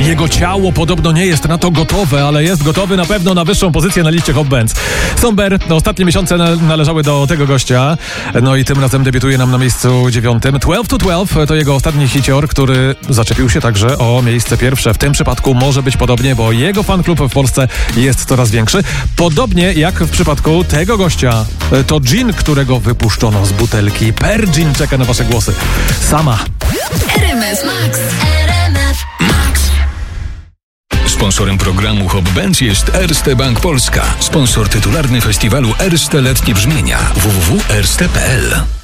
Jego ciało podobno nie jest na to gotowe, ale jest gotowy na pewno na wyższą pozycję na liście Hot Bands. Somber, ostatnie miesiące należały do tego gościa, no i tym razem debiutuje nam na miejscu 9. 12 to 12 to jego ostatni hicior, który zaczepił się także o miejsce pierwsze. W tym przypadku może być podobnie, bo jego fanklub w Polsce jest coraz większy. Podobnie jak w przypadku tego gościa. To dżin, którego wypuszczono z butelki. Pergin czeka na wasze głosy. Sama. RMF Max. RMF Max. Sponsorem programu Hot Bands jest Erste Bank Polska. Sponsor tytularny festiwalu Erste Letnie Brzmienia. www.erste.pl